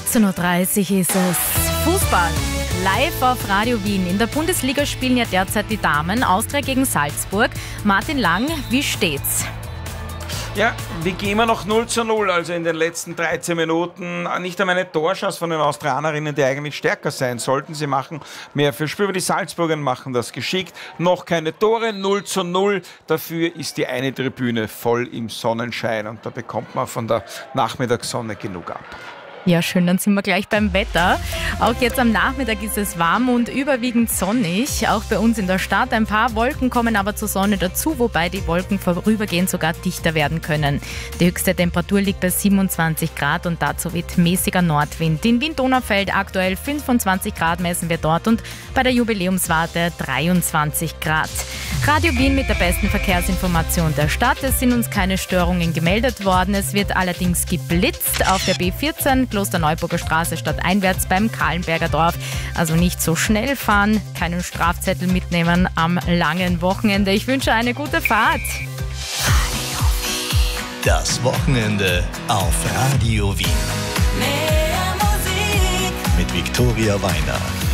14.30 Uhr ist es. Fußball. Live auf Radio Wien. In der Bundesliga spielen ja derzeit die Damen. Austria gegen Salzburg. Martin Lang, wie steht's? Ja, wie gehen wir noch 0:0, also in den letzten 13 Minuten. Nicht einmal eine Torchance von den Australierinnen, die eigentlich stärker sein sollten. Sie machen mehr für Spiel, aber die Salzburger machen das geschickt. Noch keine Tore, 0:0. Dafür ist die eine Tribüne voll im Sonnenschein und da bekommt man von der Nachmittagssonne genug ab. Ja, schön, dann sind wir gleich beim Wetter. Auch jetzt am Nachmittag ist es warm und überwiegend sonnig. Auch bei uns in der Stadt. Ein paar Wolken kommen aber zur Sonne dazu, wobei die Wolken vorübergehend sogar dichter werden können. Die höchste Temperatur liegt bei 27 Grad und dazu weht mäßiger Nordwind. In Wien-Donaufeld aktuell 25 Grad messen wir dort und bei der Jubiläumswarte 23 Grad. Radio Wien mit der besten Verkehrsinformation der Stadt. Es sind uns keine Störungen gemeldet worden. Es wird allerdings geblitzt auf der B14 Klosterneuburger Straße stadteinwärts beim Kahlenberger Dorf. Also nicht so schnell fahren, keinen Strafzettel mitnehmen am langen Wochenende. Ich wünsche eine gute Fahrt. Das Wochenende auf Radio Wien. Mehr Musik mit Viktoria Weiner.